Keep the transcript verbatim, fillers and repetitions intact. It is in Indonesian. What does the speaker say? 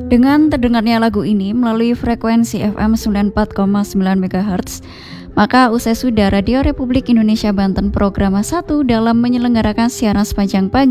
Dengan terdengarnya lagu ini melalui frekuensi F M sembilan puluh empat koma sembilan megahertz, maka usai sudah Radio Republik Indonesia Banten Programa satu dalam menyelenggarakan siaran sepanjang pagi